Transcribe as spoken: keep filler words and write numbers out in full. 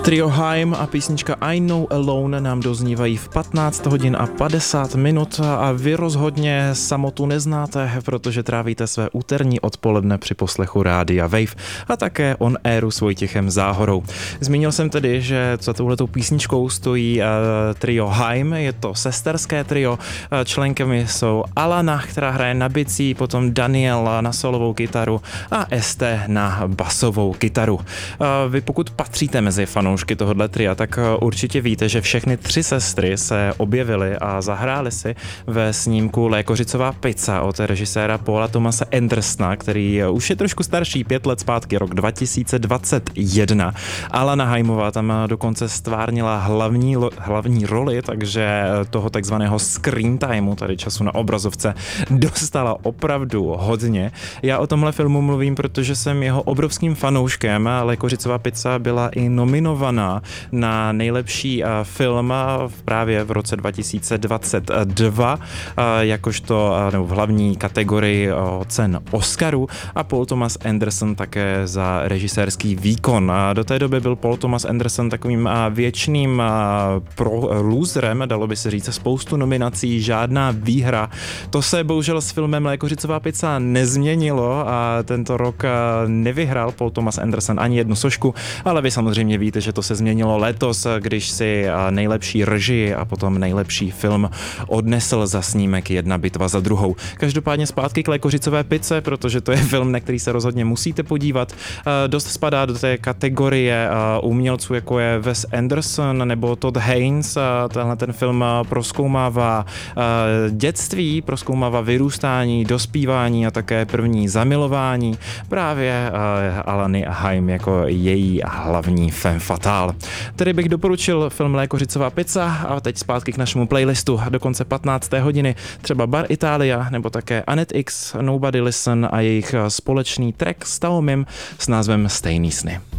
Trio Haim a písnička I Know Alone nám doznívají v patnáct hodin a padesát minut a vy rozhodně samotu neznáte, protože trávíte své úterní odpoledne při poslechu rádia Wave a také on airu s Vojtěchem Záhorou. Zmínil jsem tedy, že za touhletou písničkou stojí uh, trio Haim, je to sesterské trio, uh, členkami jsou Alana, která hraje na bicí, potom Daniel na solovou kytaru a Este na basovou kytaru. Uh, vy pokud patříte mezi fanoušky tohohle tria, tak určitě víte, že všechny tři sestry se objevily a zahrály si ve snímku Lékořicová pizza od režiséra Paula Thomase Andersona, který už je trošku starší, pět let zpátky, rok dva tisíce dvacet jedna. Alana Haimová tam dokonce stvárnila hlavní, hlavní roli, takže toho takzvaného screen timeu, tady času na obrazovce, dostala opravdu hodně. Já o tomhle filmu mluvím, protože jsem jeho obrovským fanouškem. Lékořicová pizza byla i nominovaná na nejlepší film právě v roce dva tisíce dvacet dva, jakožto nebo v hlavní kategorii cen Oscaru, a Paul Thomas Anderson také za režisérský výkon. Do té doby byl Paul Thomas Anderson takovým věčným pro loserem, dalo by se říct, spoustu nominací, žádná výhra. To se bohužel s filmem Lékořicová pizza nezměnilo a tento rok nevyhrál Paul Thomas Anderson ani jednu sošku, ale vy samozřejmě víte, že to se změnilo letos, když si nejlepší režii a potom nejlepší film odnesl za snímek Jedna bitva za druhou. Každopádně zpátky k Lékořicové pizze, protože to je film, na který se rozhodně musíte podívat. Dost spadá do té kategorie umělců, jako je Wes Anderson nebo Todd Haynes. Tenhle ten film prozkoumává dětství, prozkoumává vyrůstání, dospívání a také první zamilování právě Alany Haim jako její hlavní femme fatale. Tedy bych doporučil film Lékořicová pizza a teď zpátky k našemu playlistu do konce patnácté hodiny. Třeba Bar Italia nebo také Annette X, Nobody Listen a jejich společný track s Taomim s názvem Stejný sny.